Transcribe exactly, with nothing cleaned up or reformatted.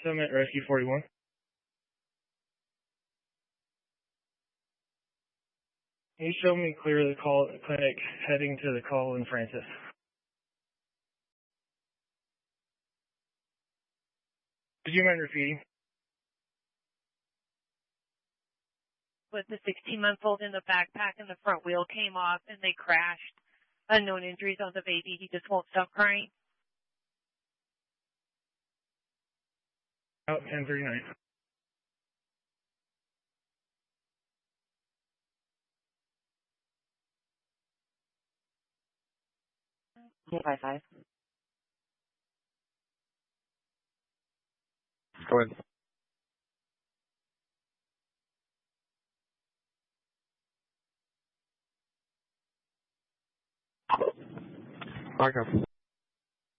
Summit Rescue forty-one. Can you show me clear the call clinic heading to the call in Francis? Did you mind repeating? With the sixteen-month-old in the backpack and the front wheel came off and they crashed. Unknown injuries on the baby. He just won't stop crying. Out ten thirty-nine. Five five. Go ahead. Okay.